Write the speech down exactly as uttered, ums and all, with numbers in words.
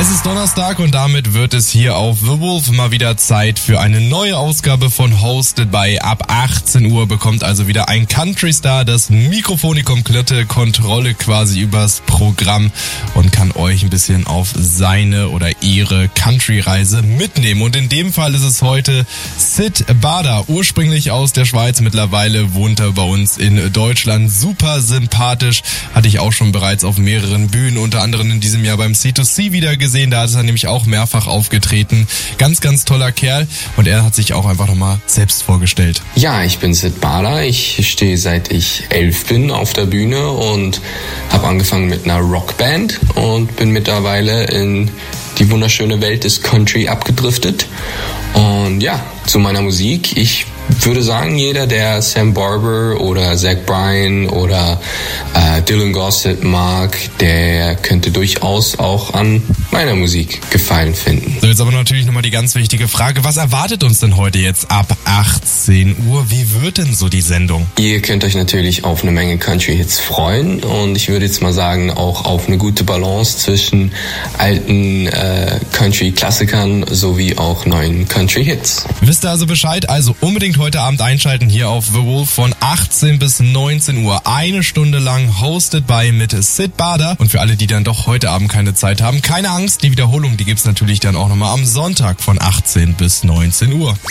Es ist Donnerstag und damit wird es hier auf The Wolf mal wieder Zeit für eine neue Ausgabe von Hosted by. Ab achtzehn Uhr bekommt also wieder ein Country-Star das Mikrofon, die komplette Kontrolle quasi übers Programm und kann euch ein bisschen auf seine oder ihre Country-Reise mitnehmen. Und in dem Fall ist es heute Syd Barrett, ursprünglich aus der Schweiz, mittlerweile wohnt er bei uns in Deutschland. Super sympathisch, hatte ich auch schon bereits auf mehreren Bühnen, unter anderem in diesem Jahr beim C zwei C wieder gesehen, da ist er nämlich auch mehrfach aufgetreten. Ganz, ganz toller Kerl und er hat sich auch einfach nochmal selbst vorgestellt. Ja, ich bin Syd Barrett, ich stehe seit ich elf bin auf der Bühne und habe angefangen mit einer Rockband und bin mittlerweile in die wunderschöne Welt des Country abgedriftet. Und ja, zu meiner Musik, ich würde sagen, jeder, der Sam Barber oder Zach Bryan oder äh, Dylan Gossett mag, der könnte durchaus auch an meiner Musik Gefallen finden. So, jetzt aber natürlich nochmal die ganz wichtige Frage, was erwartet uns denn heute jetzt ab achtzehn Uhr? Wie wird denn so die Sendung? Ihr könnt euch natürlich auf eine Menge Country-Hits freuen und ich würde jetzt mal sagen, auch auf eine gute Balance zwischen alten äh, Country-Klassikern sowie auch neuen Country-Hits. Wisst ihr also Bescheid? Also unbedingt heute Abend einschalten hier auf The Wolf von achtzehn bis neunzehn Uhr. Eine Stunde lang Hosted by mit Syd Barrett. Und für alle, die dann doch heute Abend keine Zeit haben, keine Angst, die Wiederholung, die gibt's natürlich dann auch nochmal am Sonntag von achtzehn bis neunzehn Uhr.